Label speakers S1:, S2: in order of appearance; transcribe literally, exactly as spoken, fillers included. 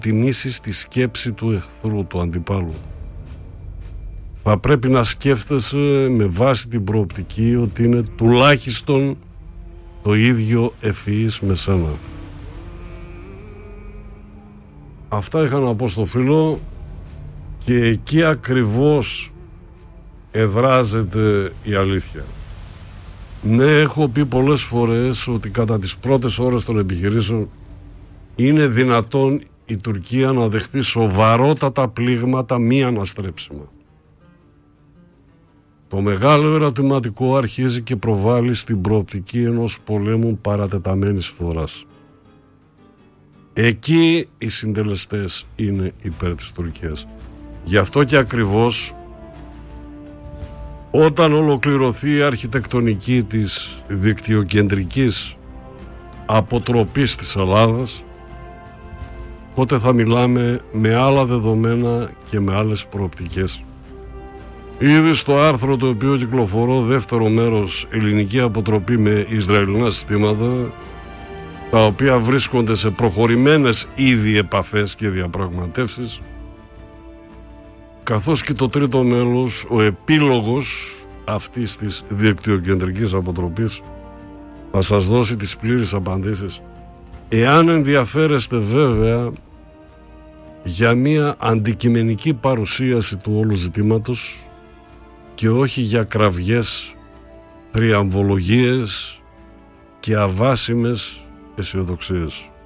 S1: τιμήσεις τη σκέψη του εχθρού, του αντιπάλου. Θα πρέπει να σκέφτεσαι με βάση την προοπτική ότι είναι τουλάχιστον το ίδιο ευφυής με σένα. Αυτά είχα να πω στο φίλο, και εκεί ακριβώς εδράζεται η αλήθεια. Ναι, έχω πει πολλές φορές ότι κατά τις πρώτες ώρες των επιχειρήσεων είναι δυνατόν η Τουρκία να δεχτεί σοβαρότατα πλήγματα μη αναστρέψιμα. Το μεγάλο ερωτηματικό αρχίζει και προβάλλει στην προοπτική ενός πολέμου παρατεταμένης φθοράς. Εκεί οι συντελεστές είναι υπέρ της Τουρκίας. Γι' αυτό και ακριβώς όταν ολοκληρωθεί η αρχιτεκτονική της δικτυοκεντρικής αποτροπής της Ελλάδας, τότε θα μιλάμε με άλλα δεδομένα και με άλλες προοπτικές. Ήδη στο άρθρο το οποίο κυκλοφορώ, δεύτερο μέρος, ελληνική αποτροπή με Ισραηλινά συστήματα, τα οποία βρίσκονται σε προχωρημένες ήδη επαφές και διαπραγματεύσεις, καθώς και το τρίτο μέλος, ο επίλογος αυτής της δικτυοκεντρικής αποτροπής, θα σας δώσει τις πλήρεις απαντήσεις. Εάν ενδιαφέρεστε βέβαια για μια αντικειμενική παρουσίαση του όλου ζητήματος και όχι για κραυγές, θριαμβολογίες και αβάσιμες αισιοδοξίες.